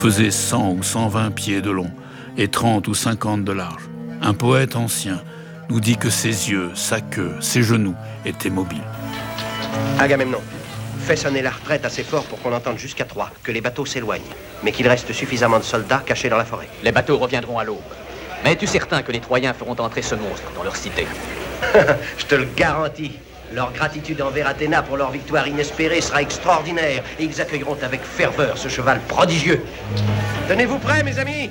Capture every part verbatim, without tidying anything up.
faisait cent ou cent vingt pieds de long et trente ou cinquante de large. Un poète ancien nous dit que ses yeux, sa queue, ses genoux étaient mobiles. Agamemnon, fais sonner la retraite assez fort pour qu'on entende jusqu'à Troie, que les bateaux s'éloignent, mais qu'il reste suffisamment de soldats cachés dans la forêt. Les bateaux reviendront à l'aube. Mais es-tu certain que les Troyens feront entrer ce monstre dans leur cité? Je te le garantis. Leur gratitude envers Athéna pour leur victoire inespérée sera extraordinaire et ils accueilleront avec ferveur ce cheval prodigieux. Tenez-vous prêts, mes amis?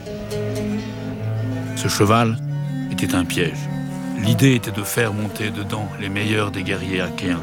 Ce cheval était un piège. L'idée était de faire monter dedans les meilleurs des guerriers achéens,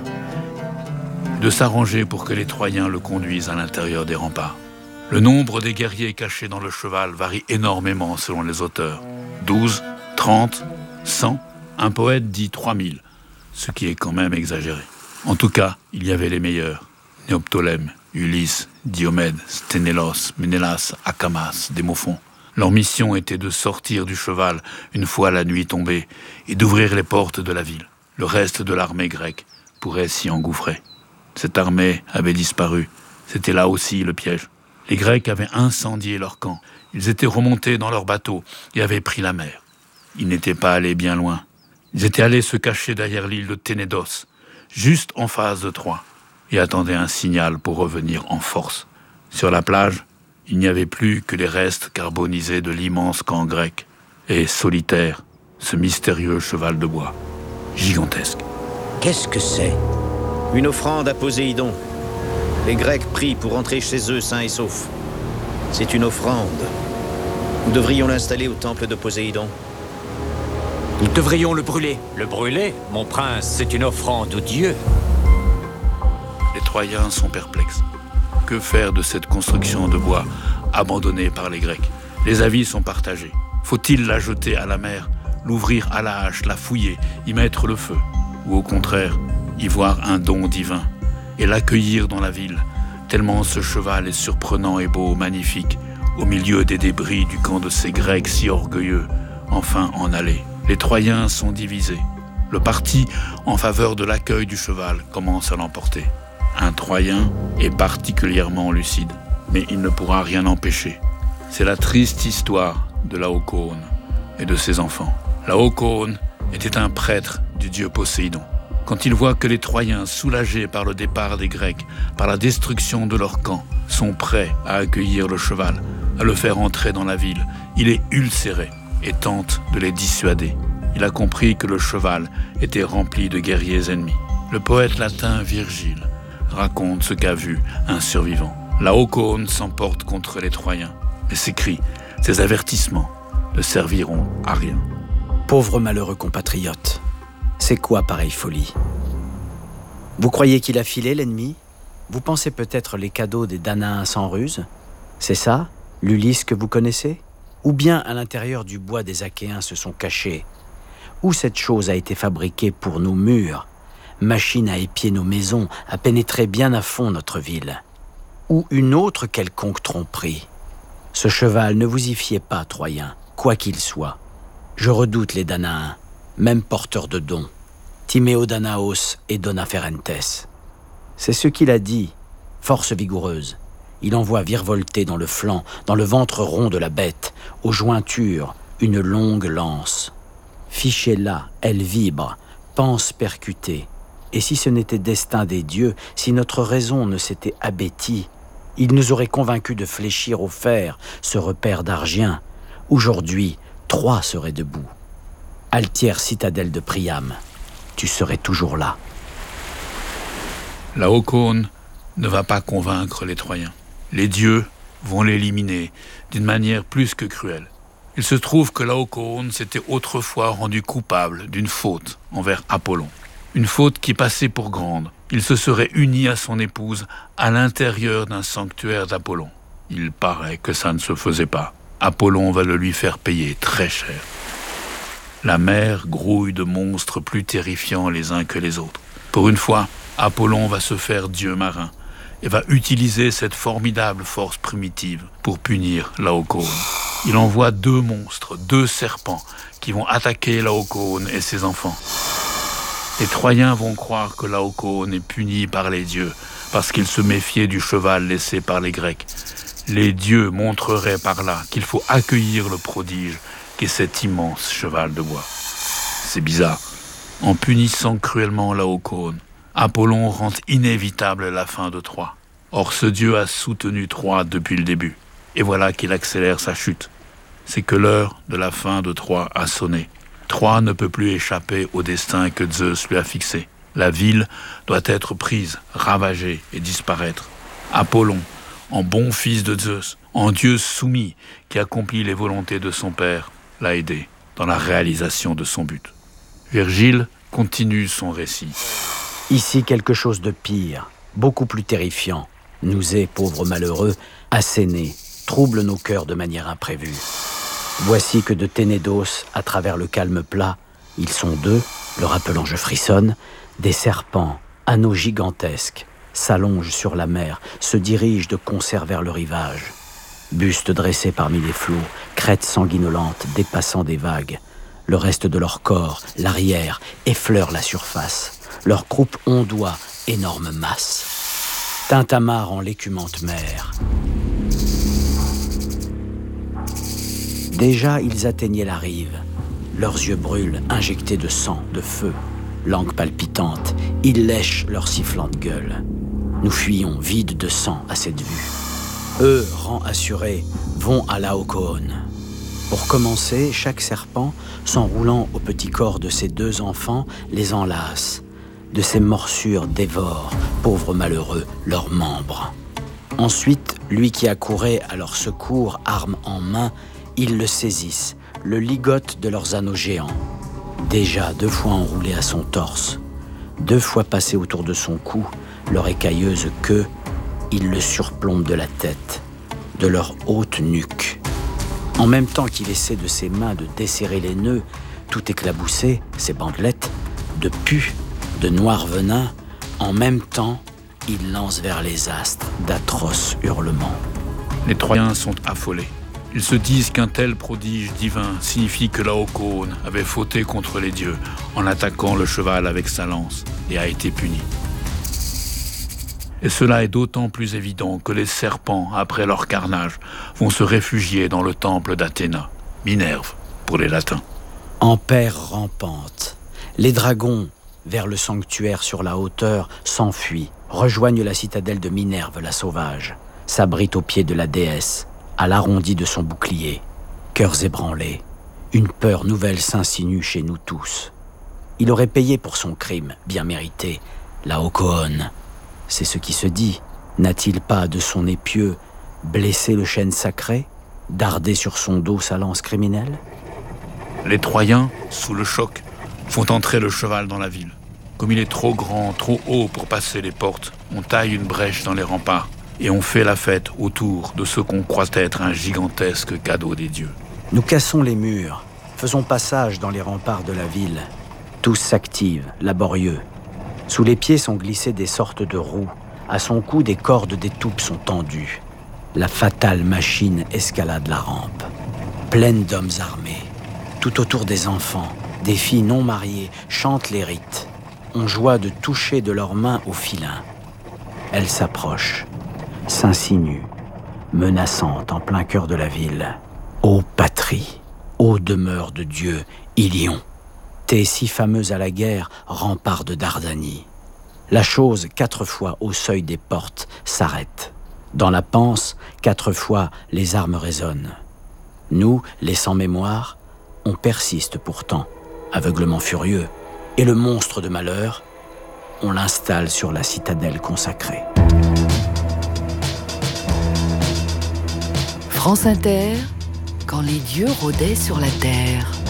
de s'arranger pour que les Troyens le conduisent à l'intérieur des remparts. Le nombre des guerriers cachés dans le cheval varie énormément selon les auteurs. douze, trente, cent, un poète dit trois mille, ce qui est quand même exagéré. En tout cas, il y avait les meilleurs. Néoptolème, Ulysse, Diomède, Sténélos, Ménélas, Acamas, Démophon. Leur mission était de sortir du cheval une fois la nuit tombée et d'ouvrir les portes de la ville. Le reste de l'armée grecque pourrait s'y engouffrer. Cette armée avait disparu. C'était là aussi le piège. Les Grecs avaient incendié leur camp. Ils étaient remontés dans leurs bateaux et avaient pris la mer. Ils n'étaient pas allés bien loin. Ils étaient allés se cacher derrière l'île de Ténédos, juste en face de Troie, et attendaient un signal pour revenir en force. Sur la plage, il n'y avait plus que les restes carbonisés de l'immense camp grec, et solitaire, ce mystérieux cheval de bois, gigantesque. Qu'est-ce que c'est? Une offrande à Poséidon. Les Grecs prient pour rentrer chez eux sains et saufs. C'est une offrande. Nous devrions l'installer au temple de Poséidon. Nous devrions le brûler. Le brûler, mon prince, c'est une offrande au dieu. Les Troyens sont perplexes. Que faire de cette construction de bois abandonnée par les Grecs? Les avis sont partagés. Faut-il la jeter à la mer, l'ouvrir à la hache, la fouiller, y mettre le feu? Ou au contraire, y voir un don divin et l'accueillir dans la ville, tellement ce cheval est surprenant et beau, magnifique, au milieu des débris du camp de ces Grecs si orgueilleux, enfin en aller. Les Troyens sont divisés. Le parti en faveur de l'accueil du cheval commence à l'emporter. Un Troyen est particulièrement lucide, mais il ne pourra rien empêcher. C'est la triste histoire de Laocoon et de ses enfants. Laocoon était un prêtre du dieu Poséidon. Quand il voit que les Troyens, soulagés par le départ des Grecs, par la destruction de leur camp, sont prêts à accueillir le cheval, à le faire entrer dans la ville, il est ulcéré et tente de les dissuader. Il a compris que le cheval était rempli de guerriers ennemis. Le poète latin Virgile raconte ce qu'a vu un survivant. Laocoon s'emporte contre les Troyens, et ses cris, ses avertissements ne serviront à rien. Pauvre malheureux compatriote, c'est quoi pareille folie? Vous croyez qu'il a filé l'ennemi? Vous pensez peut-être les cadeaux des Danaens sans ruse? C'est ça, l'Ulysse que vous connaissez? Ou bien à l'intérieur du bois des Achéens se sont cachés? Où cette chose a été fabriquée pour nos murs, machine à épier nos maisons, à pénétrer bien à fond notre ville? Ou une autre quelconque tromperie? Ce cheval, ne vous y fiez pas, Troyens, quoi qu'il soit. Je redoute les Danaens, même porteurs de dons, Timéo Danaos et Dona Ferentes. C'est ce qu'il a dit, force vigoureuse. Il envoie virevolter dans le flanc, dans le ventre rond de la bête, aux jointures, une longue lance. Fichez-la, elle vibre, pense percutée. Et si ce n'était destin des dieux, si notre raison ne s'était abêtie, il nous aurait convaincus de fléchir au fer ce repère d'Argien. Aujourd'hui, Troie serait debout. Altière citadelle de Priam, tu serais toujours là. Laocoon ne va pas convaincre les Troyens. Les dieux vont l'éliminer d'une manière plus que cruelle. Il se trouve que Laocoon s'était autrefois rendu coupable d'une faute envers Apollon. Une faute qui passait pour grande. Il se serait uni à son épouse à l'intérieur d'un sanctuaire d'Apollon. Il paraît que ça ne se faisait pas. Apollon va le lui faire payer très cher. La mer grouille de monstres plus terrifiants les uns que les autres. Pour une fois, Apollon va se faire dieu marin et va utiliser cette formidable force primitive pour punir Laocoon. Il envoie deux monstres, deux serpents, qui vont attaquer Laocoon et ses enfants. Les Troyens vont croire que Laocoon est puni par les dieux parce qu'il se méfiait du cheval laissé par les Grecs. Les dieux montreraient par là qu'il faut accueillir le prodige qu'est cet immense cheval de bois. C'est bizarre. En punissant cruellement Laocoon, Apollon rend inévitable la fin de Troie. Or ce dieu a soutenu Troie depuis le début. Et voilà qu'il accélère sa chute. C'est que l'heure de la fin de Troie a sonné. Troie ne peut plus échapper au destin que Zeus lui a fixé. La ville doit être prise, ravagée et disparaître. Apollon, en bon fils de Zeus, en dieu soumis qui accomplit les volontés de son père, l'a aidé dans la réalisation de son but. Virgile continue son récit. Ici quelque chose de pire, beaucoup plus terrifiant, nous est, pauvres malheureux, asséné, trouble nos cœurs de manière imprévue. Voici que de Ténédos, à travers le calme plat, ils sont deux, le rappelant je frissonne, des serpents, anneaux gigantesques, s'allongent sur la mer, se dirigent de concert vers le rivage. Bustes dressés parmi les flots, crêtes sanguinolentes dépassant des vagues. Le reste de leur corps, l'arrière, effleure la surface. Leur croupe ondoie, énorme masse. Tintamarre en l'écumante mer. Déjà, ils atteignaient la rive. Leurs yeux brûlent, injectés de sang, de feu. Langue palpitante, ils lèchent leur sifflante gueule. Nous fuyons, vides de sang, à cette vue. Eux, rang assurés, vont à Laocoon. Pour commencer, chaque serpent, s'enroulant au petit corps de ses deux enfants, les enlace. De ces morsures dévore, pauvres malheureux, leurs membres. Ensuite, lui qui accourait à leur secours, arme en main, ils le saisissent, le ligotent de leurs anneaux géants. Déjà deux fois enroulé à son torse, deux fois passé autour de son cou, leur écailleuse queue, ils le surplombent de la tête, de leur haute nuque. En même temps qu'il essaie de ses mains de desserrer les nœuds, tout éclaboussé, ses bandelettes, de pu, de noir venin, en même temps, il lance vers les astres d'atroces hurlements. Les Troyens sont affolés. Ils se disent qu'un tel prodige divin signifie que Laocoon avait fauté contre les dieux en attaquant le cheval avec sa lance et a été puni. Et cela est d'autant plus évident que les serpents, après leur carnage, vont se réfugier dans le temple d'Athéna, Minerve pour les latins. En paire rampante, les dragons, vers le sanctuaire sur la hauteur, s'enfuient, rejoignent la citadelle de Minerve la sauvage, s'abritent au pied de la déesse, à l'arrondi de son bouclier. Cœurs ébranlés, une peur nouvelle s'insinue chez nous tous. Il aurait payé pour son crime, bien mérité, Laocoon. C'est ce qui se dit. N'a-t-il pas, de son épieu, blessé le chêne sacré, dardé sur son dos sa lance criminelle? Les Troyens, sous le choc, font entrer le cheval dans la ville. Comme il est trop grand, trop haut pour passer les portes, on taille une brèche dans les remparts et on fait la fête autour de ce qu'on croit être un gigantesque cadeau des dieux. Nous cassons les murs, faisons passage dans les remparts de la ville. Tous s'activent, laborieux. Sous les pieds sont glissées des sortes de roues. À son cou, des cordes d'étoupe sont tendues. La fatale machine escalade la rampe. Pleine d'hommes armés. Tout autour des enfants, des filles non mariées chantent les rites. On joie de toucher de leurs mains au filin. Elles s'approchent, s'insinuent, menaçantes en plein cœur de la ville. Ô patrie, ô demeure de Dieu, Ilion, t'es si fameuse à la guerre, rempart de Dardanie. La chose, quatre fois au seuil des portes, s'arrête. Dans la panse, quatre fois, les armes résonnent. Nous, les sans-mémoire, on persiste pourtant, aveuglement furieux, et le monstre de malheur, on l'installe sur la citadelle consacrée. France Inter, quand les dieux rôdaient sur la terre.